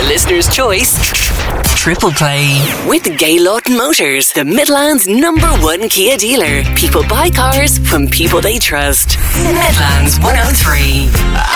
The listener's choice. Triple Play. With Gaylord Motors, the Midlands' #1 Kia dealer. People buy cars from people they trust. Midlands 103.